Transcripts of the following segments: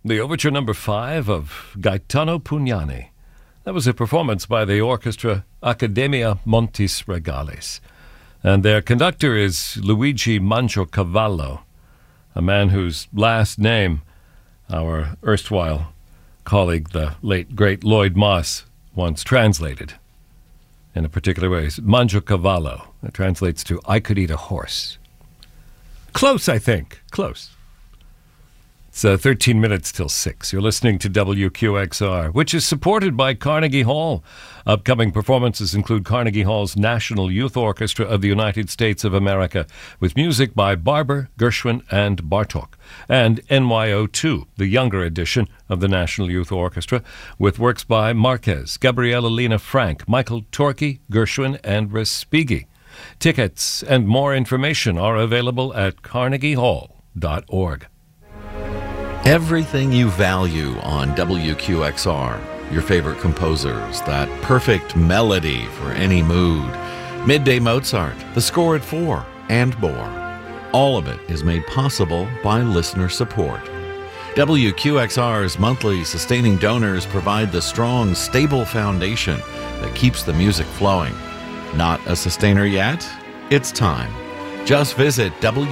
the Overture Number 5 of Gaetano Pugnani. That was a performance by the orchestra Accademia Montis Regales. And their conductor is Luigi Mangiacavallo, a man whose last name our erstwhile colleague, the late, great Lloyd Moss, once translated in a particular way. Mangiacavallo. It translates to, I could eat a horse. Close, I think. Close. It's 13 minutes till 6. You're listening to WQXR, which is supported by Carnegie Hall. Upcoming performances include Carnegie Hall's National Youth Orchestra of the United States of America, with music by Barber, Gershwin, and Bartók, and NYO2, the younger edition of the National Youth Orchestra, with works by Marquez, Gabriela Lena Frank, Michael Torke, Gershwin, and Respighi. Tickets and more information are available at carnegiehall.org. Everything you value on WQXR, your favorite composers, that perfect melody for any mood, Midday Mozart, The Score at 4, and more. All of it is made possible by listener support. WQXR's monthly sustaining donors provide the strong, stable foundation that keeps the music flowing. Not a sustainer yet? It's time. Just visit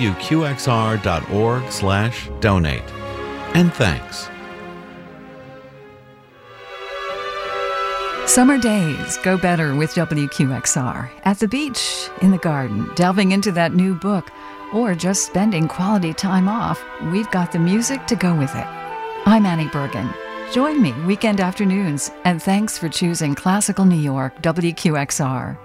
WQXR.org/donate. And thanks. Summer days go better with WQXR. At the beach, in the garden, delving into that new book, or just spending quality time off, we've got the music to go with it. I'm Annie Bergen. Join me weekend afternoons, and thanks for choosing Classical New York WQXR.